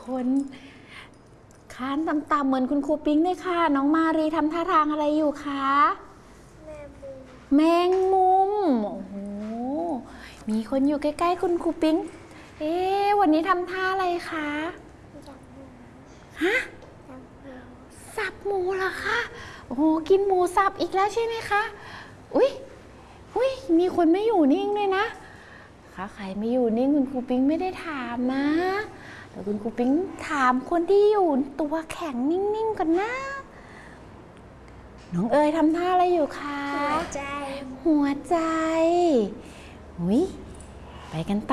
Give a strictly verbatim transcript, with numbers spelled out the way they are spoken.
คนคานต่ำๆเหมือนคุณครูปิ๊งเลยค่ะน้องมารีทำท่าทางอะไรอยู่คะแมงมุมโอ้โหมีคนอยู่ใกล้ๆคุณครูปิ๊งเอ๊ะวันนี้ทำท่าอะไรคะฮะสับหมูเหรอคะโอ้โหกินหมูสับอีกแล้วใช่ไหมคะอุ้ยอุ้ยมีคนไม่อยู่นิ่งเลยนะค่ะใครไม่อยู่นิ่งคุณครูปิ๊งไม่ได้ถามนะแต่คุณครูปิ๊งถามคนที่อยู่ตัวแข็งนิ่งๆก่อนนะน้องเอ๋ยทำท่าอะไรอยู่คะหัวใจหัวใจอุ้ยไปกันต่อ